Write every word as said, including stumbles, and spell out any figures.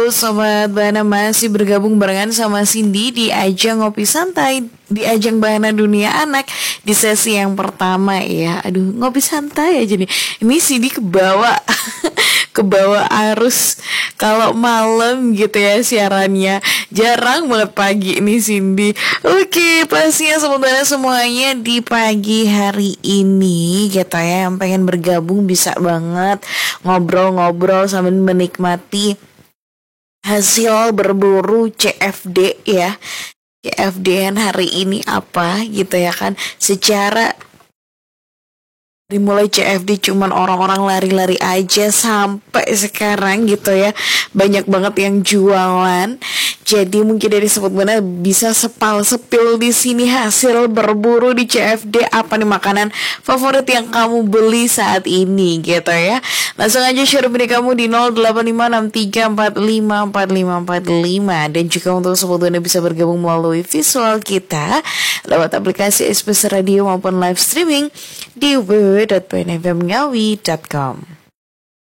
Halo Sobat Bahana, masih bergabung barengan sama Cindy di ajang Ngopi Santai, di ajang Bahana Dunia Anak, di sesi yang pertama ya. Aduh, ngopi santai aja nih. Ini Cindy kebawa kebawa arus kalau malam gitu ya siarannya. Jarang banget pagi ini Cindy. Oke, pastinya Sobat Bahana semuanya di pagi hari ini gitu ya, yang pengen bergabung bisa banget ngobrol-ngobrol sambil menikmati hasil berburu C F D ya. C F D-an hari ini apa gitu ya kan. Secara dimulai C F D cuman orang-orang lari-lari aja sampai sekarang gitu ya, banyak banget yang jualan. Jadi mungkin dari Sobat Bahana bisa sepal sepil di sini hasil berburu di C F D, apa nih makanan favorit yang kamu beli saat ini gitu ya. Langsung aja share beri kamu di nol delapan lima enam tiga empat lima empat lima empat lima. Dan juga untuk Sobat Bahana bisa bergabung melalui visual kita lewat aplikasi S B S Radio maupun live streaming di w w w dot p n f m ngawi dot com.